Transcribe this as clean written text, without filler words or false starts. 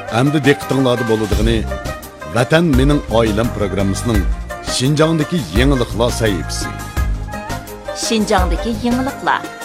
Әмді диqqətingizdə bo'ladiğini Vatan mening oilam programmasining Şinjangdagi yangiliklar sahifasi. Şinjangdagi yangiliklar